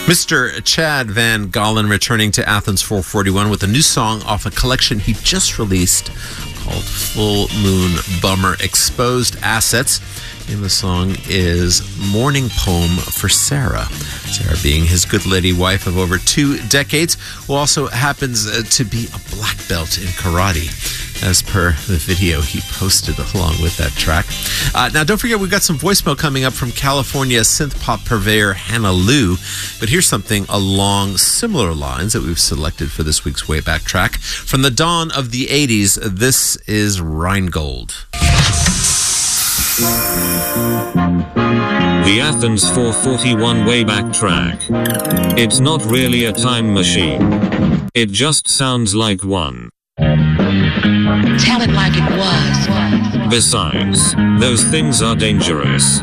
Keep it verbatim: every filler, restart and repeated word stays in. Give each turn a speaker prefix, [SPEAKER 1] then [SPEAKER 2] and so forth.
[SPEAKER 1] Mister Chad Van Galen returning to Athens four forty-one with a new song off a collection he just released called Full Moon Bummer. Exposed Assets in the song is Morning Poem for Sarah. Sarah being his good lady wife of over two decades, who also happens uh, to be a black belt in karate, as per the video he posted along with that track. Uh, now, don't forget, we've got some voicemail coming up from California synth pop purveyor Hannah Lou. But here's something along similar lines that we've selected for this week's Wayback Track. From the dawn of the eighties, this is Rheingold.
[SPEAKER 2] The Athens four forty-one Wayback Track. It's not really a time machine. It just sounds like one.
[SPEAKER 3] Tell it like it was.
[SPEAKER 2] Besides, those things are dangerous.